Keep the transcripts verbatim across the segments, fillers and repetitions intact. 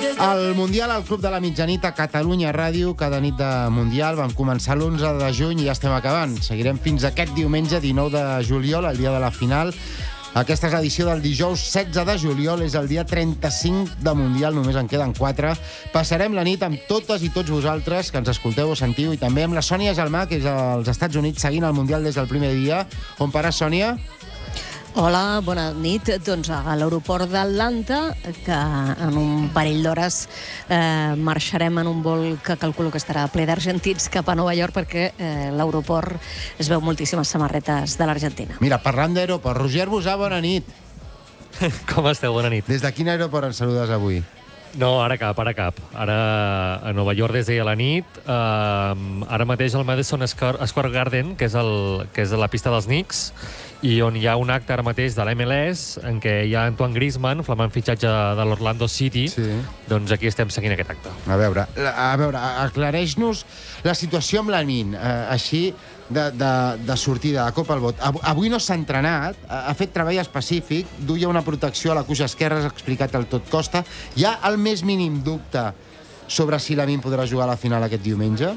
El Mundial al Club de la Mitjanit a Catalunya Ràdio, cada nit de Mundial. Vam començar l'onze de juny i ja estem acabant. Seguirem fins aquest diumenge, dinou de juliol, el dia de la final. Aquesta és l'edició del dijous setze de juliol, és el dia trenta-cinc de Mundial, només en queden quatre. Passarem la nit amb totes i tots vosaltres, que ens escolteu o sentiu, i també amb la Sònia Gelmà, que és als Estats Units, seguint el Mundial des del primer dia. On pares, Sònia? Hola, bona nit. Doncs a l'aeroport d'Atlanta, que en un parell d'hores eh, marxarem en un vol que calculo que estarà ple d'argentins cap a Nova York, perquè eh, l'aeroport es veu moltíssimes samarretes de l'Argentina. Mira, parlant d'aeroport, Roger Busà, bona nit. Com esteu? Bona nit. Des de quin aeroport ens saludes avui? No, ara cap, ara cap. Ara a Nova York des d'ahir a la nit. Uh, ara mateix al Madison Square, Square Garden, que és, el, que és la pista dels Knicks, i on hi ha un acte ara mateix de l'M L S en què hi ha Antoine Griezmann, flamant fitxatge de l'Orlando City. Sí. Doncs aquí estem seguint aquest acte. A veure, a veure, aclareix-nos la situació amb la Nin, eh, així de, de, de sortida, de cop al vot. Avui no s'ha entrenat, ha fet treball específic, duia una protecció a la cuixa esquerra, has explicat el tot costa. Hi ha el més mínim dubte sobre si la Nin podrà jugar a la final aquest diumenge?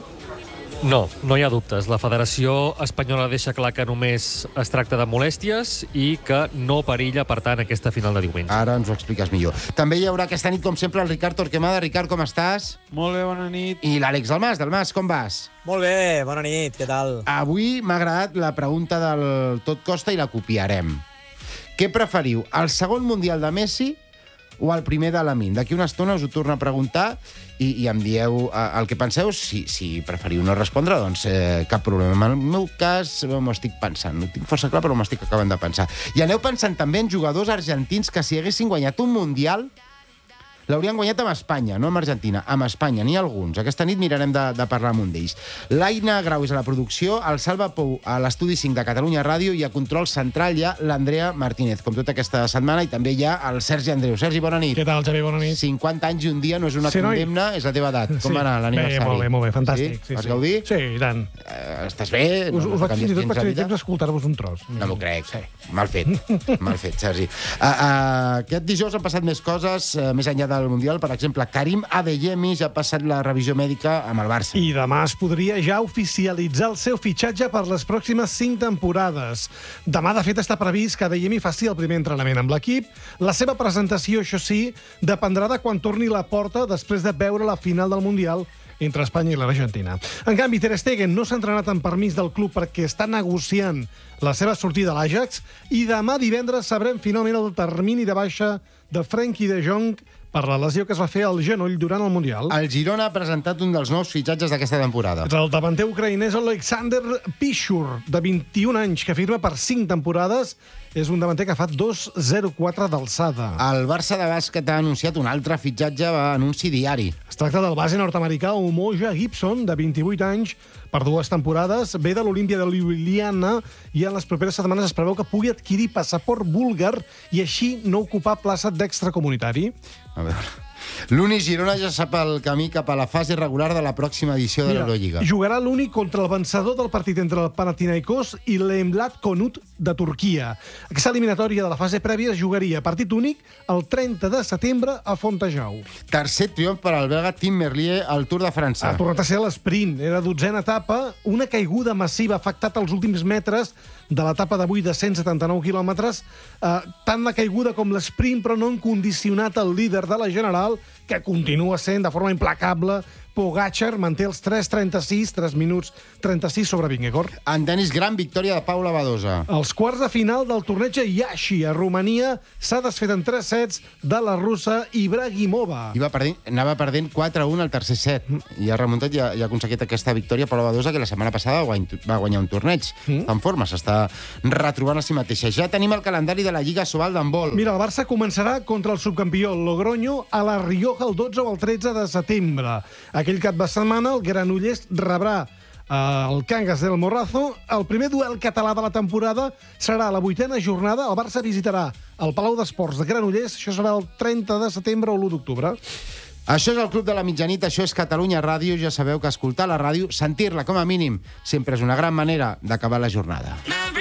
No, no hi ha dubtes. La Federació Espanyola deixa clar que només es tracta de molèsties i que no perilla, per tant, aquesta final de diumenge. Ara ens ho expliques millor. També hi haurà aquesta nit, com sempre, el Ricard Torquemada. Ricard, com estàs? Molt bé, bona nit. I l'Àlex Dalmas. Dalmas, com vas? Molt bé, bona nit, què tal? Avui m'ha agradat la pregunta del tot costa i la copiarem. Què preferiu, el segon Mundial de Messi o el primer de Lamine? D'aquí una estona us ho torno a preguntar i, i em dieu eh, el que penseu. Si, si preferiu no respondre, doncs eh, cap problema. En el meu cas m'ho estic pensant. No ho tinc força clar, però m'estic acabant de pensar. I aneu pensant també en jugadors argentins que si haguessin guanyat un Mundial l'haurien guanyat amb Espanya, no amb Argentina, amb Espanya, n'hi ha alguns. Aquesta nit mirarem de, de parlar amb un d'ells. L'Aina Grau és a la producció, el Salva Pou a l'Estudi cinc de Catalunya Ràdio i a Control Central hi ha l'Andrea Martínez, com tota aquesta setmana, i també hi ha el Sergi Andreu. Sergi, bona nit. Què tal, Xavi? Bona nit. cinquanta anys i un dia no és una sí, condemna, és la teva edat. Com sí. va anar l'aniversari? Bé, molt bé, molt bé, fantàstic. Sí? Sí, Vas sí. gaudir? Sí, i tant. Uh, estàs bé? Us, no, us no vaig fins i tot vaig tenir vida? temps d'escoltar-vos un tros. No m'ho crec. Sí. Mal fet. Mal fet, Sergi. Uh, uh, aquest dijous han passat més coses, uh, més enllà del Mundial. Per exemple, Karim Adeyemi ja ha passat la revisió mèdica amb el Barça. I demà es podria ja oficialitzar el seu fitxatge per les pròximes cinc temporades. Demà, de fet, està previst que Adeyemi faci el primer entrenament amb l'equip. La seva presentació, això sí, dependrà de quan torni a la porta després de veure la final del Mundial entre Espanya i l'Argentina. En canvi, Ter Stegen no s'ha entrenat amb permís del club perquè està negociant la seva sortida a l'Ajax i demà divendres sabrem finalment el termini de baixa de Frenkie de Jong per la lesió que es va fer al genoll durant el Mundial. El Girona ha presentat un dels nous fitxatges d'aquesta temporada. El davanter ucraïnès Alexander Pichur, de vint-i-un anys, que firma per cinc temporades. És un davanter que fa dos coma zero quatre d'alçada. El Barça de bàsquet ha anunciat un altre fitxatge anunci diari. Es tracta del base nord-americà Umoja Gibson, de vint-i-vuit anys, per dues temporades. Ve de l'Olímpia de Ljubljana i en les properes setmanes es preveu que pugui adquirir passaport búlgar i així no ocupar plaça d'extracomunitari. A veure... L'Uni Girona ja sap el camí cap a la fase regular de la pròxima edició de l'Eurolliga. Jugarà l'Uni contra el vencedor del partit entre el Panathinaikos i l'Emlat Konut de Turquia. Aquesta eliminatòria de la fase prèvia es jugaria partit únic el trenta de setembre a Fontejau. Tercer triomf per al belga Tim Merlier al Tour de França. Ha tornat a ser l'esprint. Era dotzena etapa, una caiguda massiva ha afectat els últims metres de l'etapa d'avui de cent setanta-nou quilòmetres. Eh, tant la caiguda com l'esprint, però no han condicionat el líder de la general, que continua sent de forma implacable. Pogačar manté els tres trenta-sis, tres minuts trenta-sis sobre Vingegaard. En tenis, gran victòria de Paula Badosa. Els quarts de final del torneig a Iași, a Romania, s'ha desfet en tres sets de la russa Ibrahimova. I va perdent, anava perdent quatre a un al tercer set. I ha remuntat i ha, i ha aconseguit aquesta victòria Paula Badosa, que la setmana passada va guanyar un torneig. Mm. En forma, s'està retrobant a si mateixa. Ja tenim el calendari de la Lliga Sobal d'handbol. Mira, el Barça començarà contra el subcampió Logroño a la Rioja el dotze o el tretze de setembre. Aquell cap de setmana, el Granollers rebrà eh, el Cangas del Morrazo. El primer duel català de la temporada serà a la vuitena jornada. El Barça visitarà el Palau d'Esports de Granollers. Això serà el trenta de setembre o l'u d'octubre. Això és el Club de la Mitjanit, això és Catalunya Ràdio. Ja sabeu que escoltar la ràdio, sentir-la com a mínim, sempre és una gran manera d'acabar la jornada.